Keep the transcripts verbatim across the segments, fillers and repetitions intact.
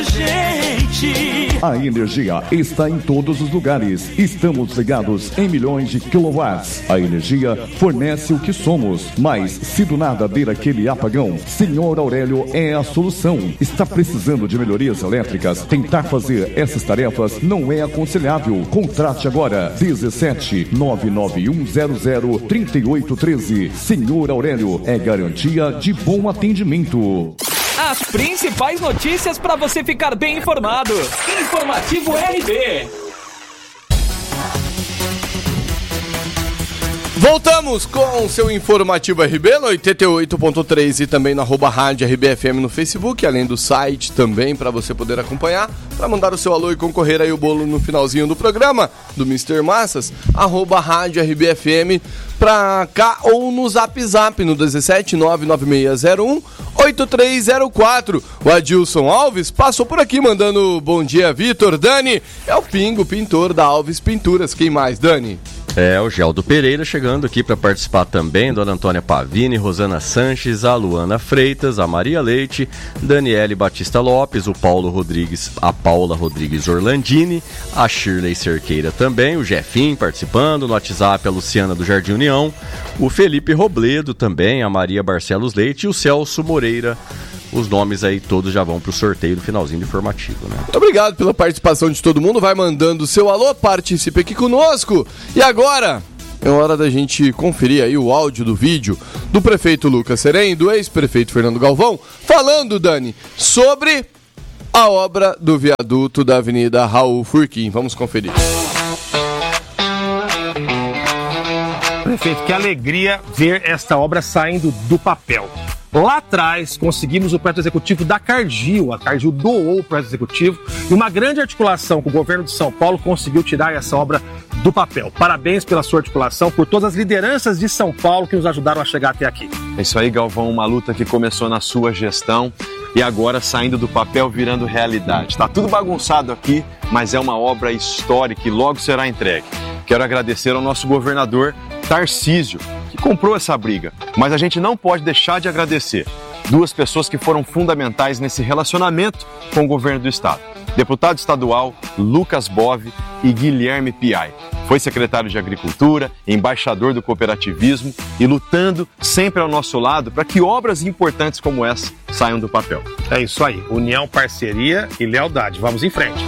A energia está em todos os lugares. Estamos ligados em milhões de quilowatts. A energia fornece o que somos. Mas se do nada der aquele apagão, Senhor Aurélio é a solução. Está precisando de melhorias elétricas? Tentar fazer essas tarefas não é aconselhável. Contrate agora dezessete nove nove um zero zero três oito um três. Senhor Aurélio é garantia de bom atendimento. As principais notícias para você ficar bem informado. Informativo R B. Voltamos com o seu Informativo R B no oitenta e oito ponto três e também na arroba rádio R B F M no Facebook, além do site também para você poder acompanhar, para mandar o seu alô e concorrer aí o bolo no finalzinho do programa do mister Massas, arroba rádio R B F M pra cá ou no Zap Zap no dezessete nove nove seis zero um oito três zero quatro. O Adilson Alves passou por aqui mandando bom dia, Vitor. Dani, é o Pingo, pintor da Alves Pinturas. Quem mais, Dani? É, o Geldo Pereira chegando aqui para participar também, Dona Antônia Pavini, Rosana Sanches, a Luana Freitas, a Maria Leite, Daniele Batista Lopes, o Paulo Rodrigues, a Paula Rodrigues Orlandini, a Shirley Cerqueira também, o Jefim participando, no WhatsApp a Luciana do Jardim União, o Felipe Robledo também, a Maria Barcelos Leite e o Celso Moreira. Os nomes aí todos já vão pro sorteio do finalzinho do informativo, né? Muito obrigado pela participação de todo mundo. Vai mandando o seu alô, participe aqui conosco. E agora é hora da gente conferir aí o áudio do vídeo do prefeito Lucas Serem, do ex-prefeito Fernando Galvão, falando, Dani, sobre a obra do viaduto da Avenida Raul Furquim. Vamos conferir. Prefeito, que alegria ver esta obra saindo do papel. Lá atrás, conseguimos o projeto executivo da Cargill. A Cargill doou o projeto executivo e uma grande articulação com o governo de São Paulo conseguiu tirar essa obra do papel. Parabéns pela sua articulação, por todas as lideranças de São Paulo que nos ajudaram a chegar até aqui. É isso aí, Galvão, uma luta que começou na sua gestão e agora saindo do papel virando realidade. Está tudo bagunçado aqui, mas é uma obra histórica e logo será entregue. Quero agradecer ao nosso governador Tarcísio, que comprou essa briga, mas a gente não pode deixar de agradecer duas pessoas que foram fundamentais nesse relacionamento com o governo do estado. Deputado estadual Lucas Bove e Guilherme Piai. Foi secretário de Agricultura, embaixador do cooperativismo e lutando sempre ao nosso lado para que obras importantes como essa saiam do papel. É isso aí, união, parceria e lealdade. Vamos em frente.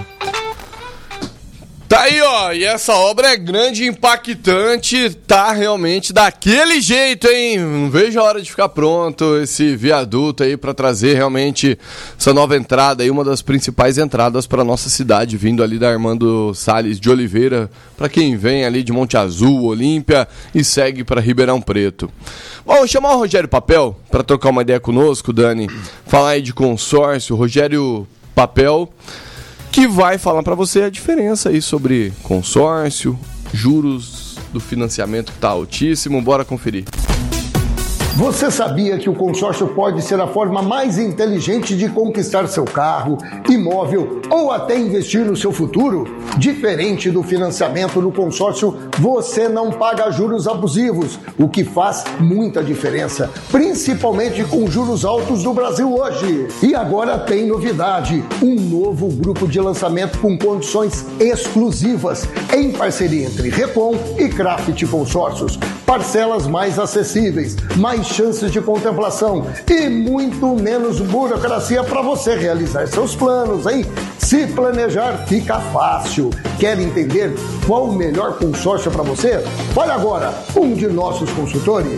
Tá aí, ó, e essa obra é grande e impactante, tá realmente daquele jeito, hein? Não vejo a hora de ficar pronto esse viaduto aí pra trazer realmente essa nova entrada aí, uma das principais entradas pra nossa cidade, vindo ali da Armando Salles de Oliveira, pra quem vem ali de Monte Azul, Olímpia e segue pra Ribeirão Preto. Bom, chamar o Rogério Papel pra trocar uma ideia conosco, Dani, falar aí de consórcio, Rogério Papel, que vai falar para você a diferença aí sobre consórcio, juros do financiamento que está altíssimo. Bora conferir. Você sabia que o consórcio pode ser a forma mais inteligente de conquistar seu carro, imóvel ou até investir no seu futuro? Diferente do financiamento no consórcio, você não paga juros abusivos, o que faz muita diferença, principalmente com juros altos do Brasil hoje. E agora tem novidade, um novo grupo de lançamento com condições exclusivas, em parceria entre Recon e Craft Consórcios. Parcelas mais acessíveis, mais chances de contemplação e muito menos burocracia para você realizar seus planos, hein? Se planejar, fica fácil. Quer entender qual o melhor consórcio para você? Fale agora, um de nossos consultores.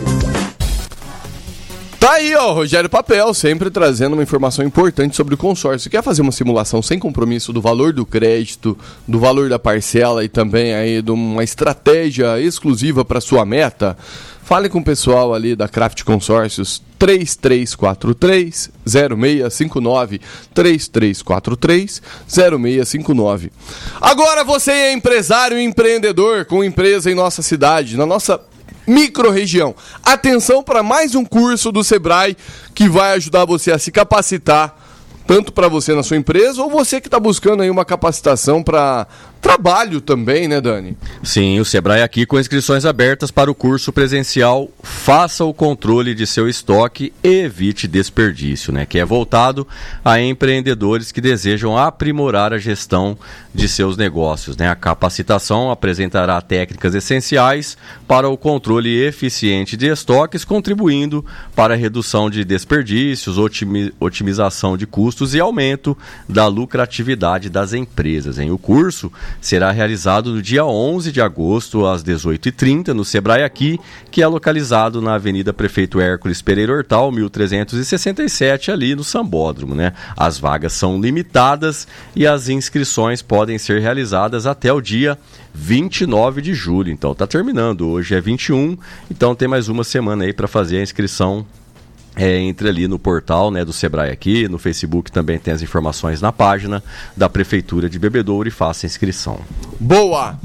Tá aí, ó, Rogério Papel, sempre trazendo uma informação importante sobre o consórcio. Quer fazer uma simulação sem compromisso do valor do crédito, do valor da parcela e também aí de uma estratégia exclusiva para sua meta? Fale com o pessoal ali da Craft Consórcios, três três quatro três, zero seis cinco nove, três três quatro três, zero seis cinco nove. Agora você é empresário e empreendedor com empresa em nossa cidade, na nossa micro-região. Atenção para mais um curso do Sebrae que vai ajudar você a se capacitar, tanto para você na sua empresa ou você que está buscando aí uma capacitação para trabalho também, né, Dani? Sim, o Sebrae aqui com inscrições abertas para o curso presencial Faça o Controle de Seu Estoque e Evite Desperdício, né, que é voltado a empreendedores que desejam aprimorar a gestão de seus negócios, né? A capacitação apresentará técnicas essenciais para o controle eficiente de estoques, contribuindo para a redução de desperdícios, otimi- otimização de custos e aumento da lucratividade das empresas, hein? O curso será realizado no dia onze de agosto, às dezoito e trinta, no Sebrae aqui, que é localizado na Avenida Prefeito Hércules Pereira Hortal, mil trezentos e sessenta e sete, ali no Sambódromo, né? As vagas são limitadas e as inscrições podem ser realizadas até o dia vinte e nove de julho. Então tá terminando, hoje é vinte e um, então tem mais uma semana aí para fazer a inscrição. É, entre ali no portal, né, do Sebrae aqui, no Facebook também tem as informações na página da Prefeitura de Bebedouro e faça a inscrição. Boa!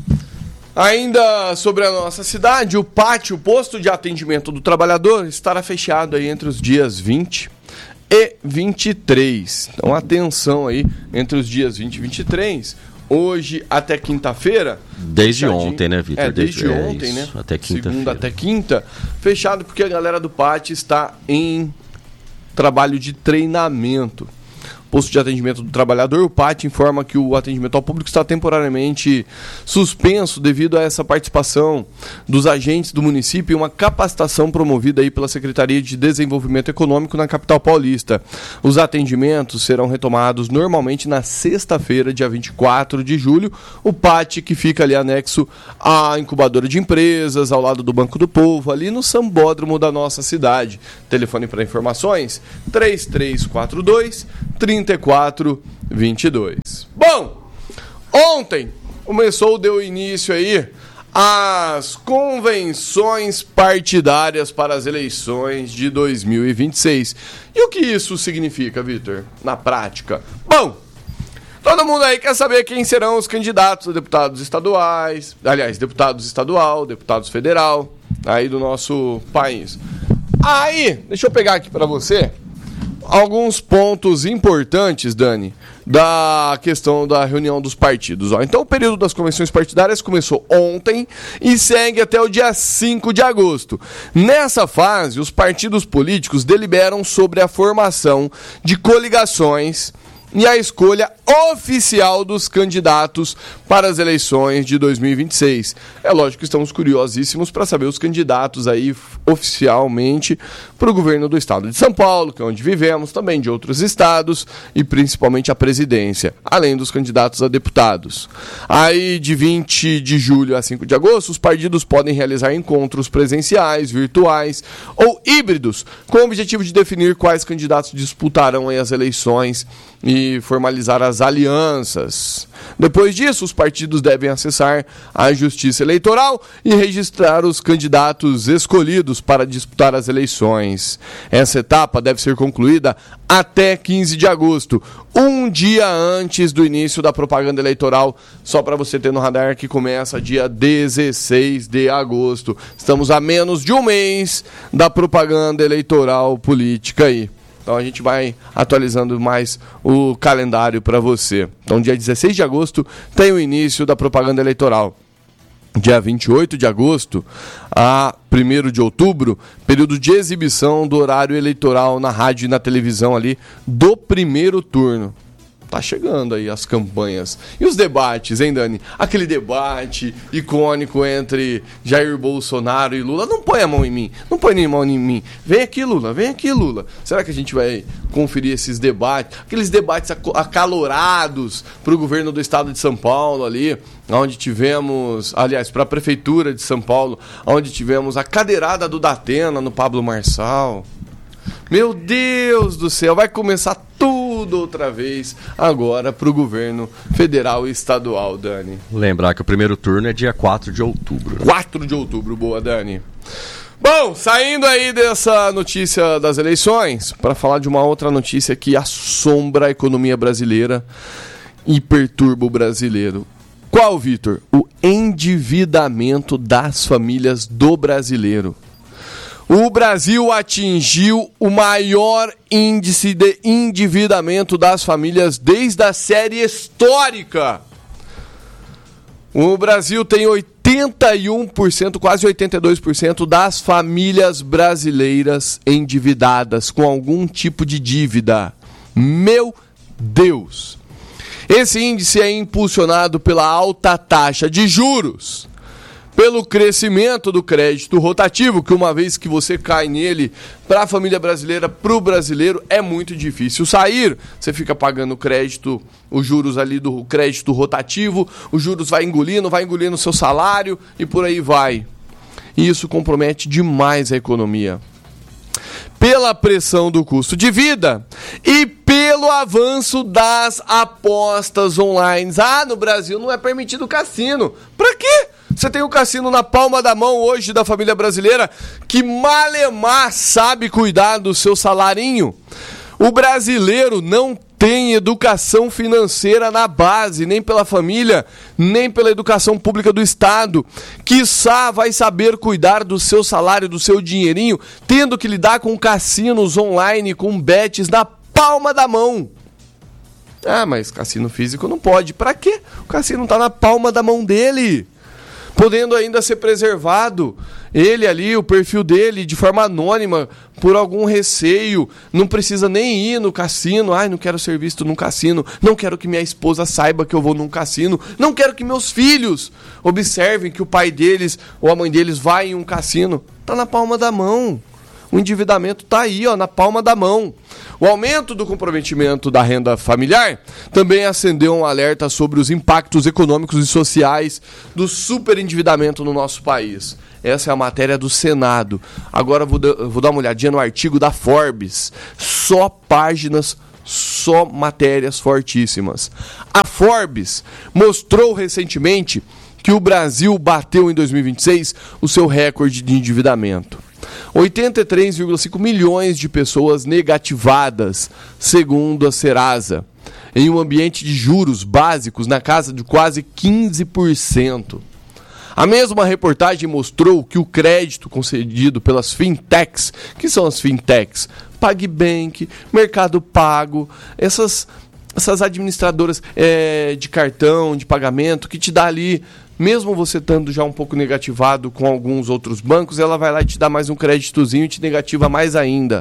Ainda sobre a nossa cidade, o pátio, o posto de atendimento do trabalhador, estará fechado aí entre os dias vinte e vinte e três. Então atenção aí, entre os dias vinte e vinte e três, hoje até quinta-feira. Desde fechadinho. Ontem, né, Vitor? É, desde, desde ontem, é isso, né? Até quinta-feira. Segunda até quinta, fechado porque a galera do pátio está em trabalho de treinamento. Posto de atendimento do trabalhador, o P A T informa que o atendimento ao público está temporariamente suspenso devido a essa participação dos agentes do município em uma capacitação promovida aí pela Secretaria de Desenvolvimento Econômico na capital paulista. Os atendimentos serão retomados normalmente na sexta-feira, dia vinte e quatro de julho. O P A T, que fica ali anexo à incubadora de empresas, ao lado do Banco do Povo, ali no Sambódromo da nossa cidade. Telefone para informações, três três quatro dois, três quatro vinte e dois. Bom, ontem começou, deu início aí às convenções partidárias para as eleições de dois mil e vinte e seis. E o que isso significa, Vitor, na prática? Bom, todo mundo aí quer saber quem serão os candidatos a deputados estaduais, aliás, deputados estadual, deputados federal, aí do nosso país. Aí, deixa eu pegar aqui para você alguns pontos importantes, Dani, da questão da reunião dos partidos. Ó, então, o período das convenções partidárias começou ontem e segue até o dia cinco de agosto. Nessa fase, os partidos políticos deliberam sobre a formação de coligações e a escolha oficial dos candidatos para as eleições de dois mil e vinte e seis. É lógico que estamos curiosíssimos para saber os candidatos aí oficialmente para o governo do estado de São Paulo, que é onde vivemos, também de outros estados e principalmente a presidência, além dos candidatos a deputados. Aí de vinte de julho a cinco de agosto, os partidos podem realizar encontros presenciais, virtuais ou híbridos, com o objetivo de definir quais candidatos disputarão aí as eleições e formalizar as alianças. Depois disso, os partidos devem acessar a Justiça Eleitoral e registrar os candidatos escolhidos para disputar as eleições. Essa etapa deve ser concluída até quinze de agosto, um dia antes do início da propaganda eleitoral, só para você ter no radar, que começa dia dezesseis de agosto. Estamos a menos de um mês da propaganda eleitoral política aí. Então a gente vai atualizando mais o calendário para você. Então dia dezesseis de agosto tem o início da propaganda eleitoral. Dia vinte e oito de agosto a primeiro de outubro, período de exibição do horário eleitoral na rádio e na televisão ali do primeiro turno. Tá chegando aí as campanhas. E os debates, hein, Dani? Aquele debate icônico entre Jair Bolsonaro e Lula. Não põe a mão em mim. Não põe nem a mão em mim. Vem aqui, Lula. Vem aqui, Lula. Será que a gente vai conferir esses debates? Aqueles debates acalorados para o governo do estado de São Paulo ali, onde tivemos, aliás, para a prefeitura de São Paulo, onde tivemos a cadeirada do Datena no Pablo Marçal. Meu Deus do céu, vai começar tudo outra vez agora para o governo federal e estadual, Dani. Lembrar que o primeiro turno é dia quatro de outubro. quatro de outubro, boa, Dani. Bom, saindo aí dessa notícia das eleições, para falar de uma outra notícia que assombra a economia brasileira e perturba o brasileiro. Qual, Vitor? O endividamento das famílias do brasileiro. O Brasil atingiu o maior índice de endividamento das famílias desde a série histórica. O Brasil tem oitenta e um por cento, quase oitenta e dois por cento das famílias brasileiras endividadas com algum tipo de dívida. Meu Deus! Esse índice é impulsionado pela alta taxa de juros, pelo crescimento do crédito rotativo, que uma vez que você cai nele, para a família brasileira, para o brasileiro, é muito difícil sair. Você fica pagando crédito, os juros ali do crédito rotativo, os juros vai engolindo, vai engolindo o seu salário e por aí vai. E isso compromete demais a economia. Pela pressão do custo de vida e pelo avanço das apostas online. Ah, no Brasil não é permitido cassino. Pra quê? Você tem o cassino na palma da mão hoje da família brasileira que malemar sabe cuidar do seu salarinho. O brasileiro não tem educação financeira na base, nem pela família, nem pela educação pública do Estado. Quiçá vai saber cuidar do seu salário, do seu dinheirinho, tendo que lidar com cassinos online, com bets na palma da mão. Ah, mas cassino físico não pode. Pra quê? O cassino tá na palma da mão dele, podendo ainda ser preservado, ele ali, o perfil dele, de forma anônima, por algum receio, não precisa nem ir no cassino. Ai, não quero ser visto num cassino, não quero que minha esposa saiba que eu vou num cassino, não quero que meus filhos observem que o pai deles ou a mãe deles vai em um cassino. Tá na palma da mão. O endividamento está aí, ó, na palma da mão. O aumento do comprometimento da renda familiar também acendeu um alerta sobre os impactos econômicos e sociais do superendividamento no nosso país. Essa é a matéria do Senado. Agora eu vou, eu vou dar uma olhadinha no artigo da Forbes. Só páginas, só matérias fortíssimas. A Forbes mostrou recentemente que o Brasil bateu em dois mil e vinte e seis o seu recorde de endividamento. oitenta e três vírgula cinco milhões de pessoas negativadas, segundo a Serasa, em um ambiente de juros básicos na casa de quase quinze por cento. A mesma reportagem mostrou que o crédito concedido pelas fintechs, que são as fintechs, PagBank, Mercado Pago, essas, essas administradoras é, de cartão, de pagamento, que te dá ali, mesmo você estando já um pouco negativado com alguns outros bancos, ela vai lá e te dá mais um créditozinho e te negativa mais ainda.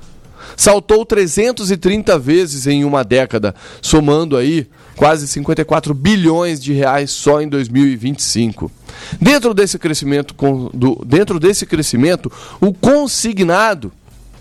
Saltou trezentas e trinta vezes em uma década, somando aí quase cinquenta e quatro bilhões de reais só em dois mil e vinte e cinco. Dentro desse crescimento, do, dentro desse crescimento, o consignado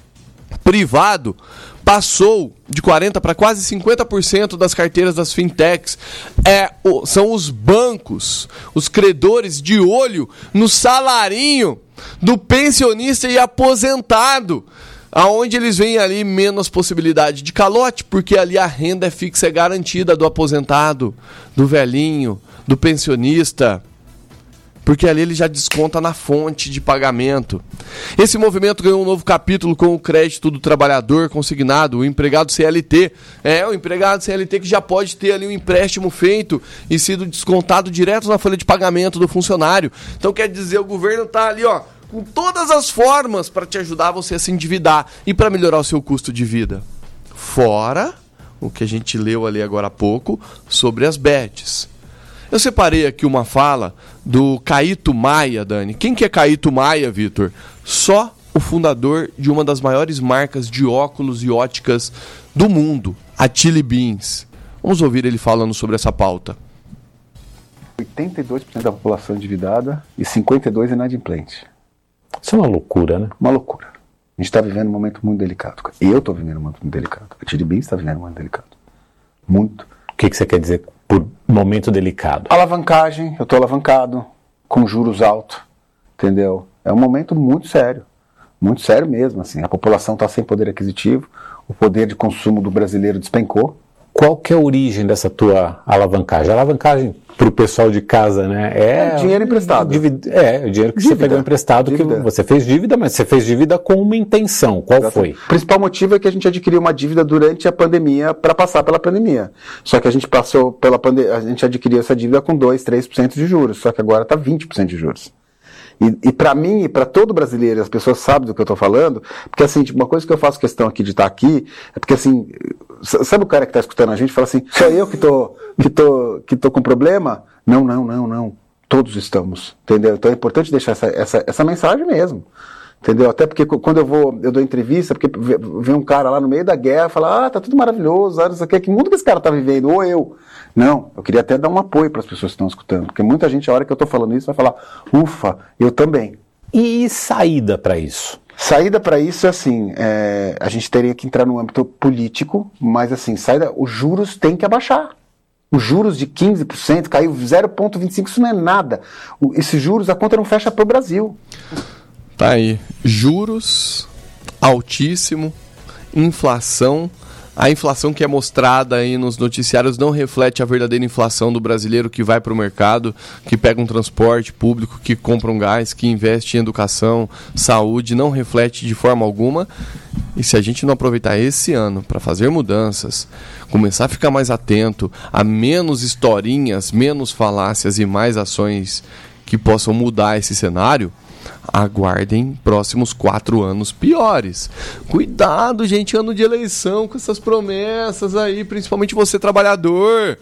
privado passou de quarenta por cento para quase cinquenta por cento das carteiras das fintechs. É, o, são os bancos, os credores de olho no salarinho do pensionista e aposentado, aonde eles veem ali menos possibilidade de calote, porque ali a renda é fixa, é garantida do aposentado, do velhinho, do pensionista, porque ali ele já desconta na fonte de pagamento. Esse movimento ganhou um novo capítulo com o crédito do trabalhador consignado, o empregado C L T. É, o empregado C L T que já pode ter ali um empréstimo feito e sido descontado direto na folha de pagamento do funcionário. Então quer dizer, o governo está ali, ó, com todas as formas para te ajudar você a se endividar e para melhorar o seu custo de vida. Fora o que a gente leu ali agora há pouco sobre as bets. Eu separei aqui uma fala do Caíto Maia, Dani. Quem que é Caíto Maia, Vitor? Só o fundador de uma das maiores marcas de óculos e óticas do mundo, a Chili Beans. Vamos ouvir ele falando sobre essa pauta. oitenta e dois por cento da população endividada e cinquenta e dois por cento inadimplente. Isso é uma loucura, né? Uma loucura. A gente está vivendo um momento muito delicado. Eu estou vivendo um momento muito delicado. A Chili Beans está vivendo um momento delicado. Muito. O que, que você quer dizer por momento delicado? Alavancagem, eu estou alavancado, com juros altos, entendeu? É um momento muito sério, muito sério mesmo, assim. A população está sem poder aquisitivo, o poder de consumo do brasileiro despencou. Qual que é a origem dessa tua alavancagem? A alavancagem para o pessoal de casa, né? É, é dinheiro emprestado. Divid... É, o dinheiro que dívida. Você pegou emprestado, dívida. Que você fez dívida, mas você fez dívida com uma intenção. Qual Exato. Foi? O principal motivo é que a gente adquiriu uma dívida durante a pandemia para passar pela pandemia. Só que a gente passou pela pandemia, a gente adquiriu essa dívida com dois, três por cento de juros, só que agora está vinte por cento de juros. E, e para mim e para todo brasileiro, as pessoas sabem do que eu estou falando, porque assim, tipo, uma coisa que eu faço questão aqui de estar aqui, é porque assim, sabe o cara que está escutando a gente fala assim, só eu que tô, que tô, que tô com problema? Não, não, não, não. Todos estamos, entendeu? Então é importante deixar essa, essa, essa mensagem mesmo. Entendeu? Até porque quando eu vou, eu dou entrevista, porque vem um cara lá no meio da guerra e fala, ah, tá tudo maravilhoso, olha isso aqui, que mundo que esse cara tá vivendo? Ou eu. Não, eu queria até dar um apoio para as pessoas que estão escutando, porque muita gente, a hora que eu tô falando isso, vai falar, ufa, eu também. E saída para isso? Saída para isso é assim, é, a gente teria que entrar no âmbito político, mas assim, saída, os juros têm que abaixar. Os juros de quinze por cento caiu zero vírgula vinte e cinco por cento, isso não é nada. O, esses juros, a conta não fecha para o Brasil. Tá aí, juros altíssimo, inflação. A inflação que é mostrada aí nos noticiários não reflete a verdadeira inflação do brasileiro que vai para o mercado, que pega um transporte público, que compra um gás, que investe em educação, saúde, não reflete de forma alguma. E se a gente não aproveitar esse ano para fazer mudanças, começar a ficar mais atento a menos historinhas, menos falácias e mais ações que possam mudar esse cenário, aguardem próximos quatro anos piores. Cuidado, gente, ano de eleição com essas promessas aí, principalmente você trabalhador.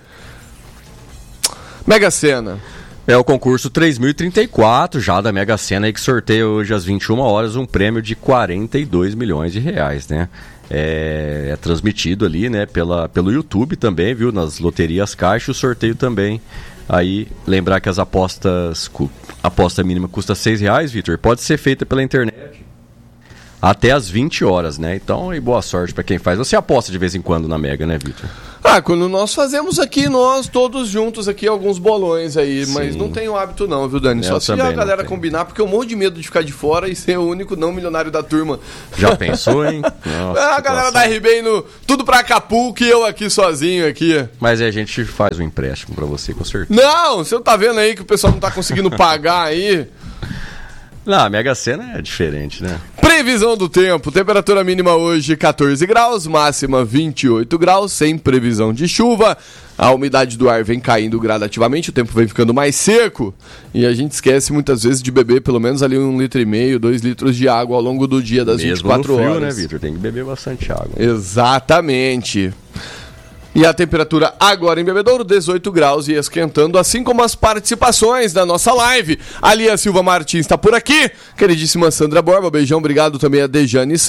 Mega Sena. É o concurso três mil e trinta e quatro, já da Mega Sena, aí, que sorteia hoje às vinte e uma horas um prêmio de quarenta e dois milhões de reais, né? É, é transmitido ali, né, pela, pelo YouTube também, viu? Nas loterias Caixa, o sorteio também. Aí, lembrar que as apostas, a aposta mínima custa seis reais, Vitor, pode ser feita pela internet até às vinte horas, né? Então, e boa sorte para quem faz. Você aposta de vez em quando na Mega, né, Vitor? Ah, quando nós fazemos aqui, nós todos juntos aqui, alguns bolões aí, Sim. Mas não tenho hábito não, viu, Dani? Eu Só se a galera tenho. combinar, porque eu morro de medo de ficar de fora e ser o único não milionário da turma. Já pensou, hein? Nossa, a galera da R B indo tudo pra Acapulco e eu aqui sozinho aqui. Mas aí a gente faz um empréstimo pra você, com certeza. Não, você não tá vendo aí que o pessoal não tá conseguindo pagar aí? Não, a Mega Sena é diferente, né? Previsão do tempo, temperatura mínima hoje catorze graus, máxima vinte e oito graus, sem previsão de chuva. A umidade do ar vem caindo gradativamente, o tempo vem ficando mais seco e a gente esquece muitas vezes de beber pelo menos ali um litro e meio, dois litros de água ao longo do dia das Mesmo vinte e quatro no frio, horas. né, Vitor? Tem que beber bastante água. Exatamente. E a temperatura agora em Bebedouro, dezoito graus e esquentando, assim como as participações da nossa live. A Lia Silva Martins está por aqui. Queridíssima Sandra Borba, beijão, obrigado também a Dejane